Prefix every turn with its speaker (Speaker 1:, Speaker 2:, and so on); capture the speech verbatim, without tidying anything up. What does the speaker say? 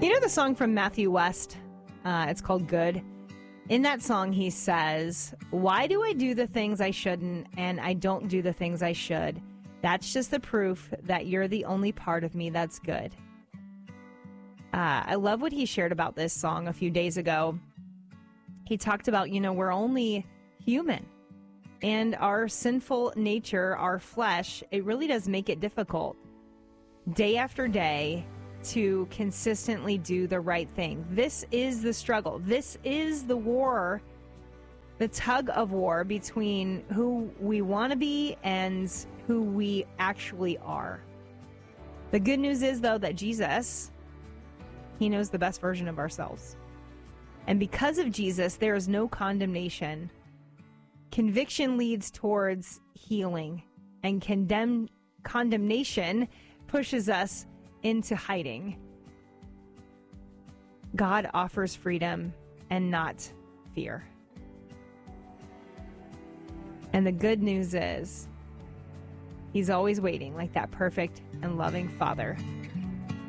Speaker 1: You know the song from Matthew West? Uh, it's called Good. In that song, he says, why do I do the things I shouldn't and I don't do the things I should? That's just the proof that you're the only part of me that's good. Uh, I love what he shared about this song a few days ago. He talked about, you know, we're only human. And our sinful nature, our flesh, it really does make it difficult day after day to consistently do the right thing. This is the struggle. This is the war, the tug of war between who we want to be and who we actually are. The good news is, though, that Jesus, he knows the best version of ourselves. And because of Jesus, there is no condemnation. Conviction leads towards healing, and condemn, condemnation pushes us into hiding. God offers freedom and not fear. And the good news is, he's always waiting like that perfect and loving Father